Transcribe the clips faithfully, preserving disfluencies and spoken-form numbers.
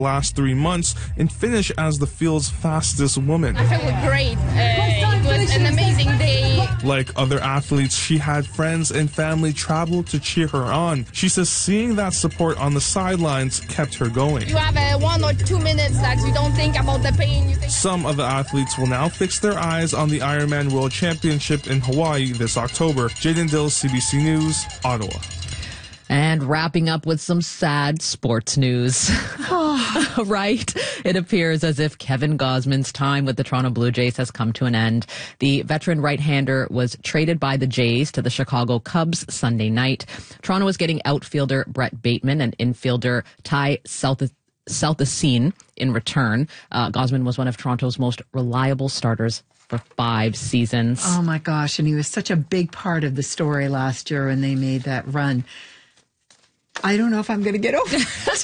last three months and finish as the field's fastest woman. I felt great. Uh, it was an amazing day. Like other athletes, she had friends and family travel to cheer her on. She says seeing that support on the sidelines kept her going. You have uh, one or two minutes that you don't think about the pain. You think Some of the athletes will now fix their eyes on the Ironman World Championship in Hawaii this October. Jaden Dill, C B C News, Ottawa. And wrapping up with some sad sports news. Right? It appears as if Kevin Gausman's time with the Toronto Blue Jays has come to an end. The veteran right-hander was traded by the Jays to the Chicago Cubs Sunday night. Toronto was getting outfielder Brett Bateman and infielder Ty Southesine in return. Uh, Gausman was one of Toronto's most reliable starters for five seasons. Oh, my gosh. And he was such a big part of the story last year when they made that run. I don't know if I'm going to get over it.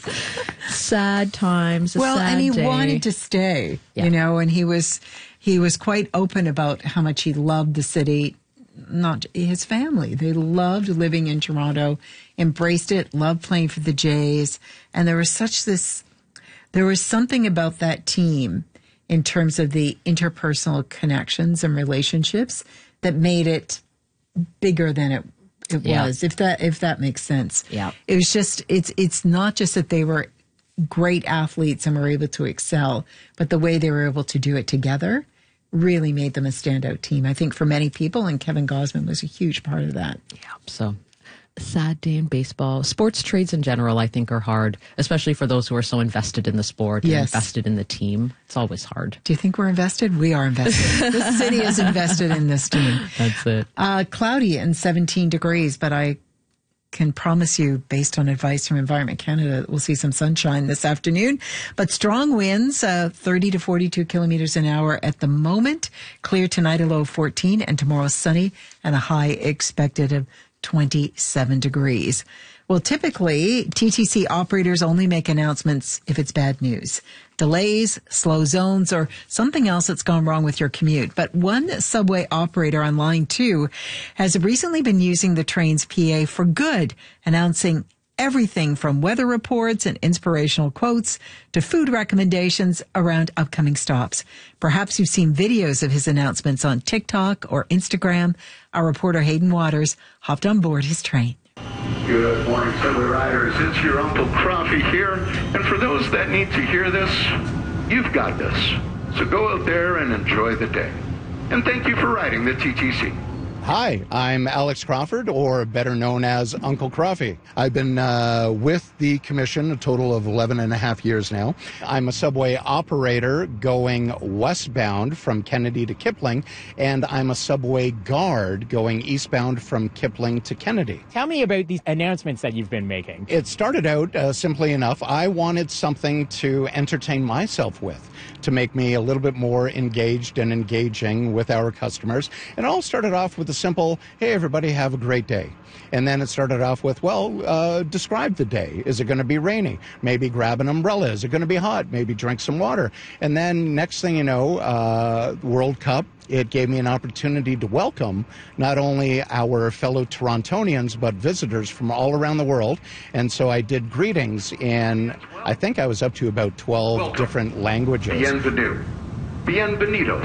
Sad times. A well, sad and he day. wanted to stay, Yeah. you know, and he was he was quite open about how much he loved the city, not his family. They loved living in Toronto, embraced it, loved playing for the Jays, and there was such this. There was something about that team in terms of the interpersonal connections and relationships that made it bigger than it. It Yeah. was, if that if that makes sense. Yeah. It was just, it's it's not just that they were great athletes and were able to excel, but the way they were able to do it together really made them a standout team, I think, for many people, and Kevin Gausman was a huge part of that. Yeah, so a sad day in baseball. Sports trades in general, I think, are hard, especially for those who are so invested in the sport and Yes. invested in the team. It's always hard. Do you think we're invested? We are invested. The city is invested in this team. That's it. Uh, cloudy and seventeen degrees, but I can promise you, based on advice from Environment Canada, we'll see some sunshine this afternoon. But strong winds, uh, thirty to forty-two kilometers an hour at the moment. Clear tonight, a low of fourteen, and tomorrow sunny and a high expected of twenty-seven degrees. Well, typically, T T C operators only make announcements if it's bad news. Delays, slow zones, or something else that's gone wrong with your commute. But one subway operator on Line two has recently been using the train's P A for good, announcing everything from weather reports and inspirational quotes to food recommendations around upcoming stops. Perhaps you've seen videos of his announcements on TikTok or Instagram. Our reporter Hayden Waters hopped on board his train. Good morning, Subway riders. It's your Uncle Croffy here. And for those that need to hear this, you've got this. So go out there and enjoy the day. And thank you for riding the T T C. Hi, I'm Alex Crawford, or better known as Uncle Croffy. I've been uh, with the commission a total of eleven and a half years now. I'm a subway operator going westbound from Kennedy to Kipling, and I'm a subway guard going eastbound from Kipling to Kennedy. Tell me about these announcements that you've been making. It started out uh, simply enough. I wanted something to entertain myself with, to make me a little bit more engaged and engaging with our customers. And it all started off with a simple, hey, everybody, have a great day. And then it started off with, well, uh, describe the day. Is it going to be rainy? Maybe grab an umbrella. Is it going to be hot? Maybe drink some water. And then next thing you know, uh, World Cup, it gave me an opportunity to welcome not only our fellow Torontonians, but visitors from all around the world. And so I did greetings in, I think I was up to about twelve Welcome. Different languages. Bienvenue. Bienvenidos.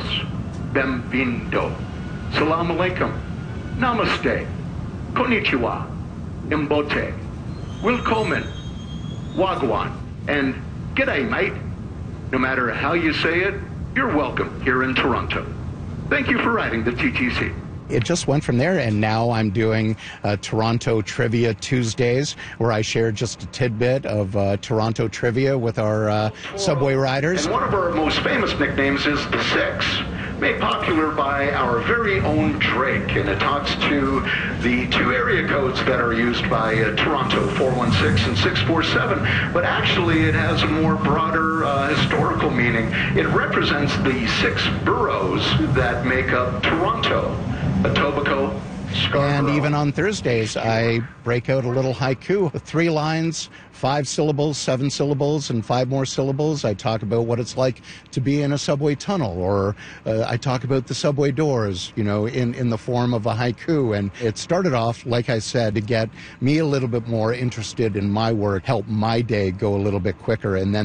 Benvindo. Salam alaikum. Namaste. Konnichiwa. Imbote. Willkommen. Wagwan. And g'day, mate. No matter how you say it, you're welcome here in Toronto. Thank you for riding the T T C. It just went from there, and now I'm doing uh, Toronto Trivia Tuesdays, where I share just a tidbit of uh, Toronto trivia with our uh, subway riders. And one of our most famous nicknames is the Six, made popular by our very own Drake, and it talks to the two area codes that are used by uh, Toronto, four one six and six four seven, but actually it has a more broader uh, historical meaning. It represents the six boroughs that make up Toronto: Etobicoke, And even on Thursdays, I break out a little haiku, three lines, five syllables, seven syllables, and five more syllables. I talk about what it's like to be in a subway tunnel, or uh, I talk about the subway doors, you know, in, in the form of a haiku. And it started off, like I said, to get me a little bit more interested in my work, help my day go a little bit quicker, and then